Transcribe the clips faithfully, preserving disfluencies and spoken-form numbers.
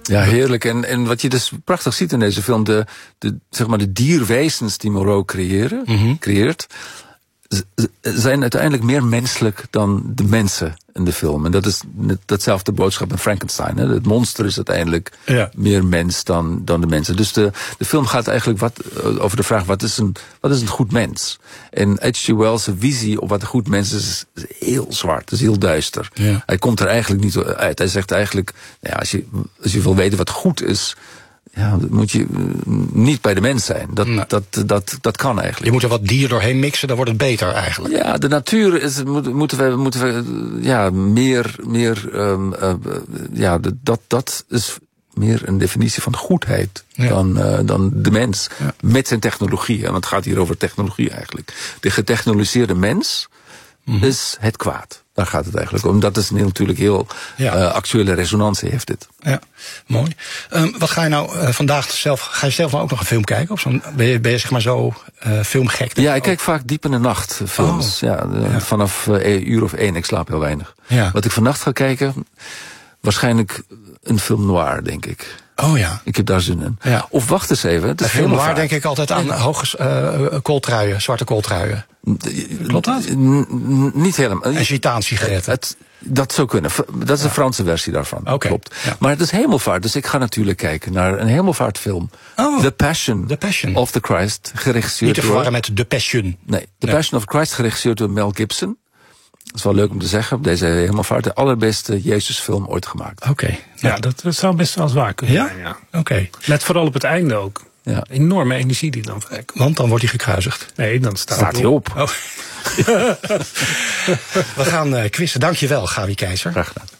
Ja, heerlijk. En, en wat je dus prachtig ziet in deze film, de, de, zeg maar de dierwezens die Moreau creëren, mm-hmm. creëert, zijn uiteindelijk meer menselijk dan de mensen in de film. En dat is datzelfde boodschap in Frankenstein. Hè? Het monster is uiteindelijk ja. meer mens dan, dan de mensen. Dus de, de film gaat eigenlijk wat, over de vraag, wat is, een, wat is een goed mens? En H G Wells' visie op wat een goed mens is, is heel zwart, is heel duister. Ja. Hij komt er eigenlijk niet uit. Hij zegt eigenlijk, nou ja, als, je, als je wil weten wat goed is, ja, dat moet je niet bij de mens zijn. Dat, nee. dat, dat, dat kan eigenlijk. Je moet er wat dier doorheen mixen, dan wordt het beter eigenlijk. Ja, de natuur is, moeten we, moeten we ja, meer, meer um, uh, ja, dat, dat is meer een definitie van goedheid ja. dan, uh, dan de mens. Ja. Met zijn technologie, want het gaat hier over technologie eigenlijk. De getechnologiseerde mens mm-hmm. is het kwaad. Daar gaat het eigenlijk om. Dat is natuurlijk heel ja. uh, actuele resonantie heeft dit. Ja, mooi. Um, wat ga je nou uh, vandaag zelf, ga je zelf nou ook nog een film kijken? Of zo'n, ben, je, ben je zeg maar zo uh, filmgek? Ja, ik kijk vaak diep in de nacht films. Oh. Ja, uh, ja. Vanaf uh, een uur of één, ik slaap heel weinig. Ja. Wat ik vannacht ga kijken, waarschijnlijk een film noir, denk ik. Oh ja. Ik heb daar zin in. Ja. Of wacht eens even. Het is film noir denk ik altijd aan ja. hoge uh, kooltruien, zwarte kooltruien. Klopt dat? N- niet helemaal. En gitaansigaretten. Het, dat zou kunnen. Dat is de Franse versie daarvan. Okay. Klopt. Ja. Maar het is hemelvaart, dus ik ga natuurlijk kijken naar een hemelvaartfilm. Oh, The Passion, The Passion of the Christ, geregisseerd door... Niet te verwarren met The Passion. Nee, The nee. Passion of Christ, geregisseerd door Mel Gibson. Dat is wel leuk om te zeggen. Deze hemelvaart, de allerbeste Jezusfilm ooit gemaakt. Oké. Okay. Ja, dat, dat zou best wel eens waar kunnen ja? zijn. Ja, oké. Okay. Let vooral op het einde ook. Ja. Enorme energie die dan vertrekt. Want dan wordt hij gekruisigd. Nee, dan staat, staat hij op. Oh. We gaan uh, quizzen. Dankjewel, Gawie Keizer. Graag gedaan.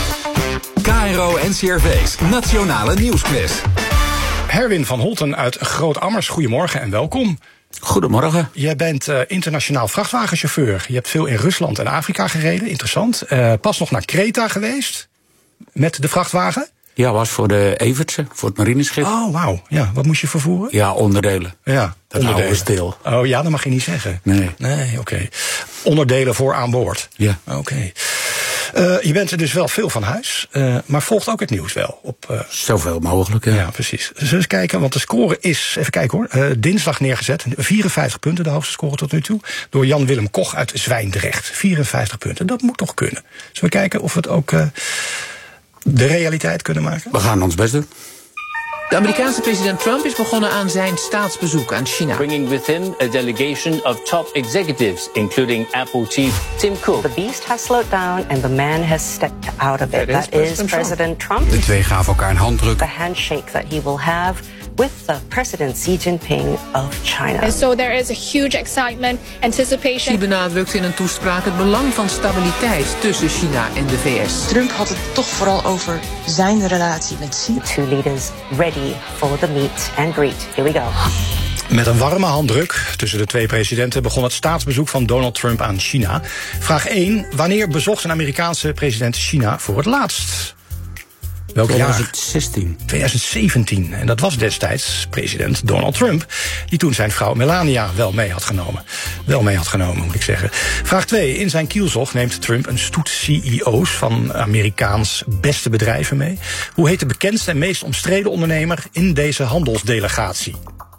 K R O N C R V's Nationale Nieuwsquiz. Herwin van Holten uit Groot-Ammers. Goedemorgen en welkom. Goedemorgen. Jij bent uh, internationaal vrachtwagenchauffeur. Je hebt veel in Rusland en Afrika gereden. Interessant. Uh, pas nog naar Kreta geweest. Met de vrachtwagen. Ja, was voor de Evertse, voor het marineschip. Oh, wauw. Ja, wat moest je vervoeren? Ja, onderdelen. Ja, dat houden we stil. Oh ja, dat mag je niet zeggen. Nee. Nee, oké. Okay. Onderdelen voor aan boord. Ja. Oké. Okay. Uh, je bent er dus wel veel van huis, uh, maar volgt ook het nieuws wel. Op, uh... Zoveel mogelijk, ja. Ja, precies. Zullen we eens kijken, want de score is, even kijken hoor, uh, dinsdag neergezet. vierenvijftig punten, de hoogste score tot nu toe. Door Jan-Willem Koch uit Zwijndrecht. vierenvijftig punten, dat moet toch kunnen. Zullen we kijken of we het ook uh, de realiteit kunnen maken? We gaan ons best doen. De Amerikaanse president Trump is begonnen aan zijn staatsbezoek aan China. Bringing with him a delegation of top executives, including Apple chief Tim Cook. The beast has slowed down and the man has stepped out of it. That is President Trump. De twee gaven elkaar een handdruk. The handshake that he will have with the President Xi Jinping of China. And so there is a huge excitement, anticipation. Xi benadrukt in een toespraak het belang van stabiliteit tussen China en de V S. Trump had het toch vooral over zijn relatie met Xi. The two leaders ready for the meet and greet. Here we go. Met een warme handdruk tussen de twee presidenten begon het staatsbezoek van Donald Trump aan China. Vraag één. Wanneer bezocht een Amerikaanse president China voor het laatst? Welk jaar? twintig zestien. twintig zeventien. En dat was destijds president Donald Trump, die toen zijn vrouw Melania wel mee had genomen. Wel mee had genomen, moet ik zeggen. Vraag twee. In zijn kielzog neemt Trump een stoet C E O's van Amerikaans beste bedrijven mee. Hoe heet de bekendste en meest omstreden ondernemer in deze handelsdelegatie?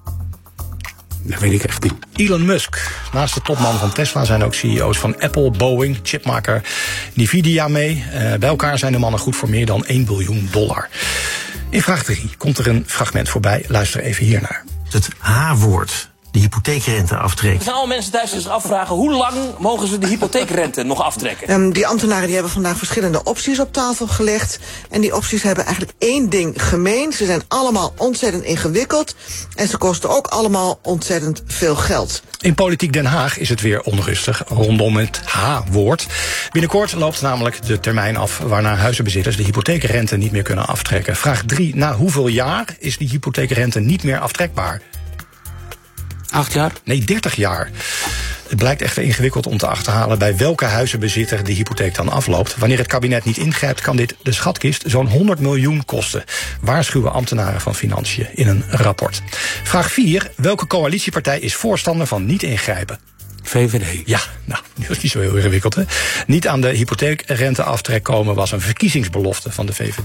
Dat weet ik echt niet. Elon Musk. Naast de topman van Tesla zijn ook C E O's van Apple, Boeing, chipmaker Nvidia mee. Uh, bij elkaar zijn de mannen goed voor meer dan één biljoen dollar. In vraag drie komt er een fragment voorbij. Luister even hiernaar. Het H-woord. De hypotheekrenteaftrek. Er zijn al mensen thuis die zich afvragen, hoe lang mogen ze de hypotheekrente nog aftrekken? Um, die ambtenaren die hebben vandaag verschillende opties op tafel gelegd. En die opties hebben eigenlijk één ding gemeen. Ze zijn allemaal ontzettend ingewikkeld. En ze kosten ook allemaal ontzettend veel geld. In Politiek Den Haag is het weer onrustig rondom het H-woord. Binnenkort loopt namelijk de termijn af waarna huizenbezitters de hypotheekrente niet meer kunnen aftrekken. Vraag drie. Na hoeveel jaar is die hypotheekrente niet meer aftrekbaar? Acht jaar? Nee, dertig jaar. Het blijkt echter ingewikkeld om te achterhalen bij welke huizenbezitter de hypotheek dan afloopt. Wanneer het kabinet niet ingrijpt, kan dit de schatkist zo'n honderd miljoen kosten. Waarschuwen ambtenaren van Financiën in een rapport. Vraag vier. Welke coalitiepartij is voorstander van niet ingrijpen? V V D. Ja, nou, dat is niet zo heel ingewikkeld, hè? Niet aan de hypotheekrenteaftrek komen was een verkiezingsbelofte van de V V D.